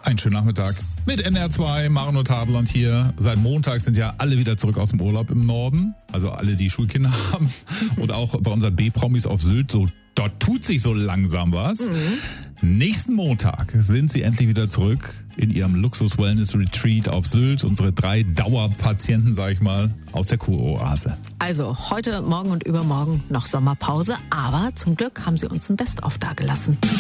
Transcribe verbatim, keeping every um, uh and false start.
Einen schönen Nachmittag mit N R zwei, Maren und Tadeland hier. Seit Montag sind ja alle wieder zurück aus dem Urlaub im Norden. Also alle, die Schulkinder haben. Und auch bei unseren B-Promis auf Sylt. So, dort tut sich so langsam was. Mhm. Nächsten Montag sind sie endlich wieder zurück in ihrem Luxus-Wellness-Retreat auf Sylt. Unsere drei Dauerpatienten, sag ich mal, aus der Kuroase. Also heute, morgen und übermorgen noch Sommerpause. Aber zum Glück haben sie uns ein Best-of dagelassen.